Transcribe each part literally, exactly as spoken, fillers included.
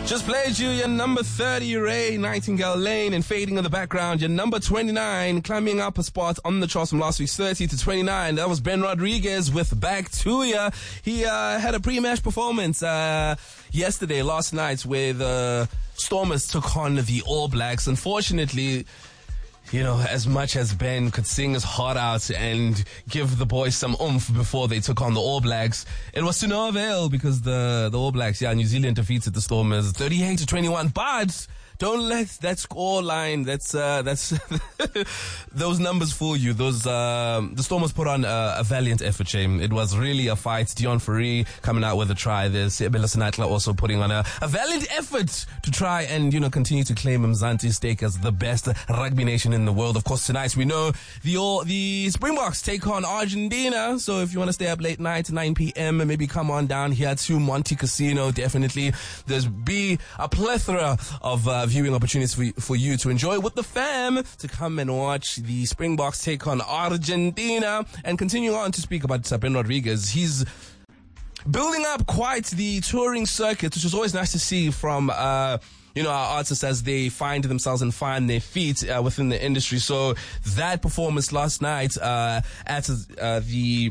Just played you your number thirty, Ray Nightingale Lane, and fading in the background, your number twenty-nine, climbing up a spot on the charts from last week's thirty to twenty-nine. That was Ben Rodriguez with Back to Ya. He uh, had a pre-match performance uh, yesterday, last night, where the Stormers took on the All Blacks. Unfortunately, you know, as much as Ben could sing his heart out and give the boys some oomph before they took on the All Blacks, it was to no avail because the, the All Blacks, yeah, New Zealand defeated the Stormers thirty-eight to twenty-one. But don't let that score line, that's, uh, that's, those numbers fool you. Those, um, the Stormers put on a, a valiant effort, Shame. It was really a fight. Dion Fourie coming out with a try. There's Sebele Senatla also putting on a, a valiant effort to try and, you know, continue to claim Mzansi's stake as the best rugby nation in the world. Of course, tonight we know the, all, the Springboks take on Argentina. So if you want to stay up late night, nine p.m., maybe come on down here to Monte Casino. Definitely. There's be a plethora of, uh, viewing opportunities for, for you to enjoy with the fam to come and watch the Springboks take on Argentina. And continuing on to speak about Ben Rodriguez, he's building up quite the touring circuit, which is always nice to see from uh you know, our artists as they find themselves and find their feet uh, within the industry. So that performance last night uh at uh, the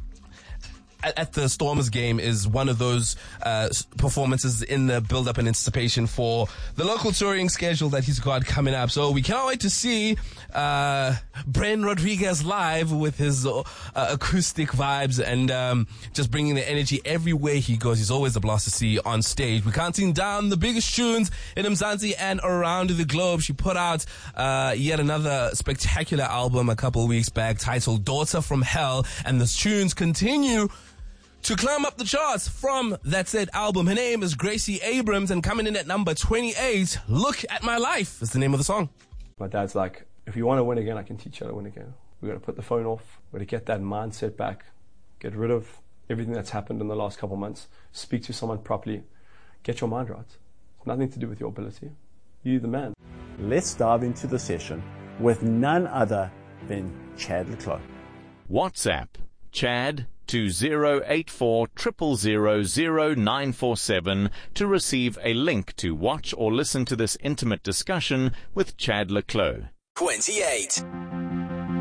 at the Stormers game is one of those uh, performances in the build-up and anticipation for the local touring schedule that he's got coming up. So we cannot wait to see uh, Ben Rodriguez live with his uh, acoustic vibes and um, just bringing the energy everywhere he goes. He's always a blast to see on stage. We're counting down the biggest tunes in Mzansi and around the globe. She put out uh, yet another spectacular album a couple of weeks back titled Daughter from Hell, and the tunes continue to climb up the charts from that said album. Her name is Gracie Abrams, and coming in at number twenty-eight, Look at My Life is the name of the song. My dad's like, if you want to win again, I can teach you how to win again. We're going to put the phone off. We're going to get that mindset back. Get rid of everything that's happened in the last couple of months. Speak to someone properly. Get your mind right. It's nothing to do with your ability. You're the man. Let's dive into the session with none other than Chad le Clos. WhatsApp, Chad to zero eight four zero zero zero zero nine four seven to receive a link to watch or listen to this intimate discussion with Chad le Clos. twenty-eight.